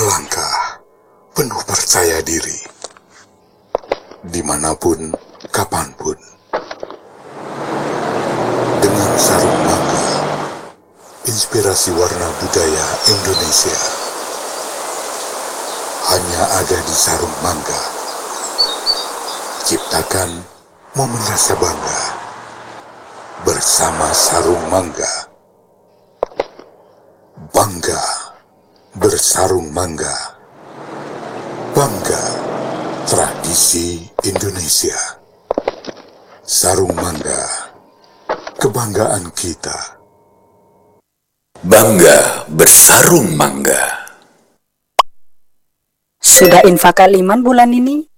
melangkah penuh percaya diri, dimanapun, kapanpun. Dengan sarung mangga, inspirasi warna budaya Indonesia hanya ada di sarung mangga. Ciptakan momen rasa bangga bersama sarung mangga. Bangga bersarung mangga. Bangga tradisi Indonesia. Sarung mangga, kebanggaan kita. Bangga bersarung mangga. Sudah infak kaliman bulan ini?